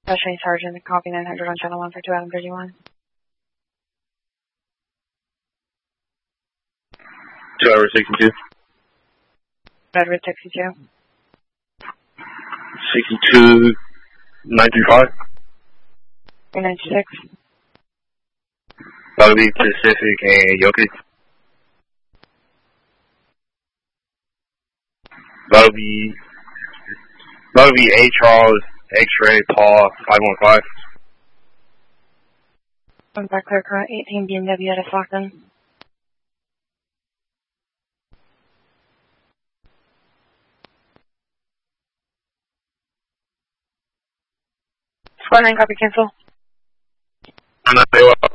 Special Sergeant, copy 900 on channel 1 for 2 Adam 31. 2 hours 62. Redwood 62. 62, 935. 396. That'll be Pacific and Yoki. That'll be A. Charles, X-Ray, Paul, 515. One back clear current 18 BMW at Stockton. Squad 9, copy cancel. I'm not